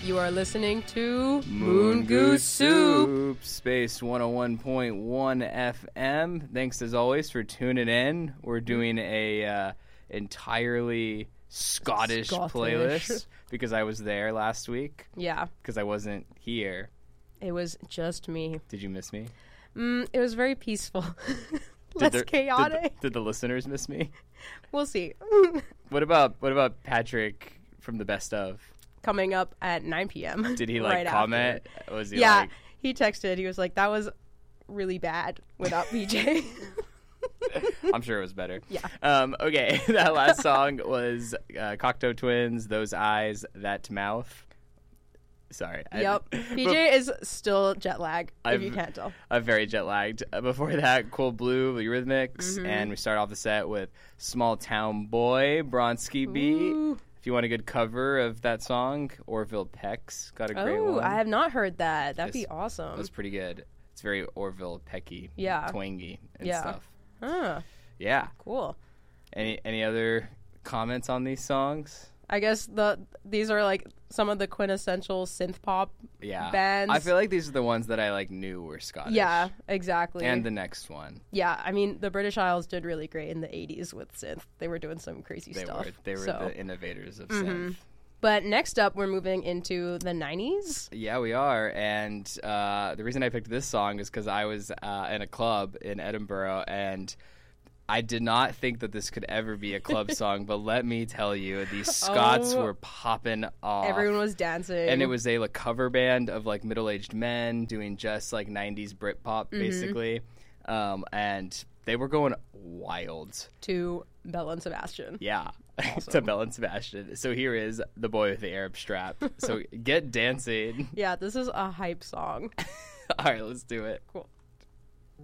You are listening to Moon Goose Soup. Space 101.1 FM. Thanks as always for tuning in. We're doing a entirely Scottish playlist because I was there last week. Yeah. Because I wasn't here. It was just me. Did you miss me? It was very peaceful. Less chaotic. Did the listeners miss me? We'll see. What about Patrick from the Best Of? Coming up at 9 p.m. Did he right comment? After. Was he yeah, he texted. He was like, "That was really bad without BJ." I'm sure it was better. Yeah. Okay, that last song was Cocteau Twins, Those Eyes, That Mouth. Sorry. Yep. BJ is still jet lagged, if you can't tell. I'm very jet lagged. Before that, Cold Blue, Eurythmics, and we start off the set with Small Town Boy, Bronski Beat. If you want a good cover of that song, Orville Peck's got a great one. Oh, I have not heard that. That'd be awesome. That's pretty good. It's very Orville Pecky, twangy and stuff. Huh. Yeah. Cool. Any other comments on these songs? I guess these are like some of the quintessential synth pop bands. I feel like these are the ones that I knew were Scottish. Yeah, exactly. And the next one. Yeah, I mean the British Isles did really great in the 80s with synth. They were doing some crazy stuff. They were the innovators of synth. But next up, we're moving into the 90s. Yeah, we are. And the reason I picked this song is because I was in a club in Edinburgh, and I did not think that this could ever be a club song, but let me tell you, these Scots were popping off. Everyone was dancing. And it was a cover band of middle-aged men doing just 90s Britpop, basically. And they were going wild. To Belle and Sebastian. Yeah, awesome. To Belle and Sebastian. So here is The Boy with the Arab Strap. So get dancing. Yeah, this is a hype song. All right, let's do it. Cool.